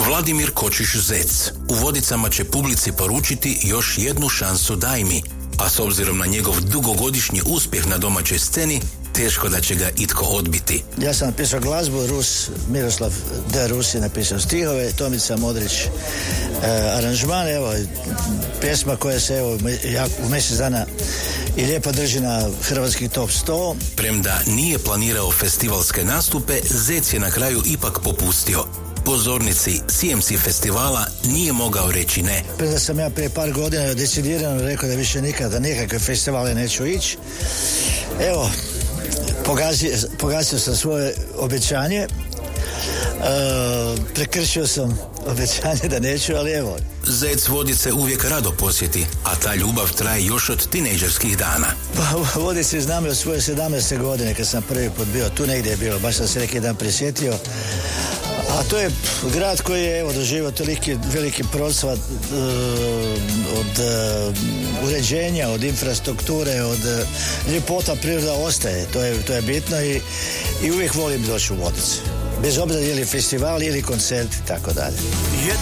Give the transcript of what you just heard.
Vladimir Kočiš-Zec u Vodicama će publici poručiti još jednu šansu daj mi, a s obzirom na njegov dugogodišnji uspjeh na domaćoj sceni, teško da će ga itko odbiti. Ja sam napisao glazbu, Rus, Miroslav D. Rus je napisao stihove, Tomica Modrić aranžman, evo, pjesma koja se evo u mjesec dana i lijepo drži na hrvatski top 100. Premda nije planirao festivalske nastupe, Zec je na kraju ipak popustio. Pozornici CMC festivala nije mogao reći ne. Premda sam ja prije par godina decidirano rekao da više nikada nikakve festivale neću ići. Evo, pogazio sam svoje obećanje, prekršio sam obećanje da neću, ali evo. Zec Vodice uvijek rado posjeti, a ta ljubav traje još od tinejdžerskih dana. Pa Vodice znam od svoje 17. godine kad sam prvi put bio, tu negdje je bilo, baš sam se neki dan prisjetio. A to je grad koji je evo doživio toliki veliki procvat od uređenja, od infrastrukture, od ljepota priroda ostaje. To je bitno i uvijek volim doći u Vodice. Bez obzira je li festival ili koncert i tako dalje.